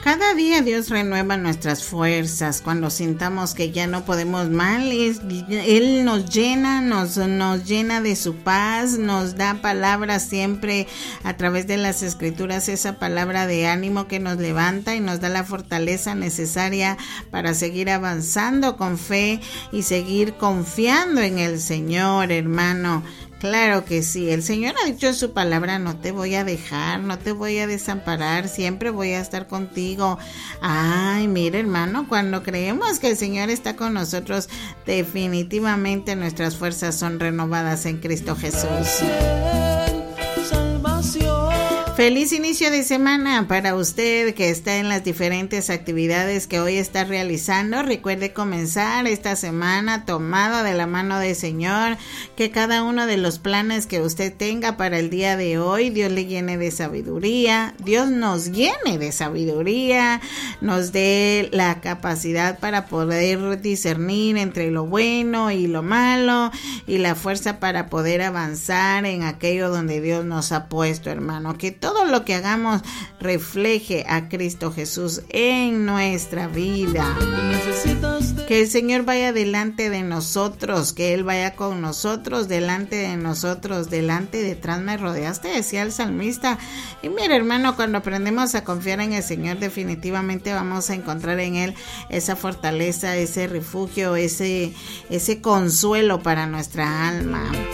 Cada día Dios renueva nuestras fuerzas. Cuando sintamos que ya no podemos más, Él nos llena, nos llena de su paz, nos da palabras siempre a través de las escrituras, esa palabra de ánimo que nos levanta y nos da la fortaleza necesaria para seguir avanzando con fe y seguir confiando en el Señor, hermano. Claro que sí, el Señor ha dicho en su palabra: no te voy a dejar, no te voy a desamparar, siempre voy a estar contigo. Ay, mire, hermano, cuando creemos que el Señor está con nosotros, definitivamente nuestras fuerzas son renovadas en Cristo Jesús. Feliz inicio de semana para usted que está en las diferentes actividades que hoy está realizando. Recuerde comenzar esta semana tomado de la mano del Señor, que cada uno de los planes que usted tenga para el día de hoy, Dios le llene de sabiduría, Dios nos llene de sabiduría, nos dé la capacidad para poder discernir entre lo bueno y lo malo y la fuerza para poder avanzar en aquello donde Dios nos ha puesto, hermano. Que todo lo que hagamos refleje a Cristo Jesús en nuestra vida. Que el Señor vaya delante de nosotros, que Él vaya con nosotros, delante de nosotros, delante y detrás me rodeaste, decía el salmista. Y mira, hermano, cuando aprendemos a confiar en el Señor, definitivamente vamos a encontrar en Él esa fortaleza, ese refugio, ese consuelo para nuestra alma.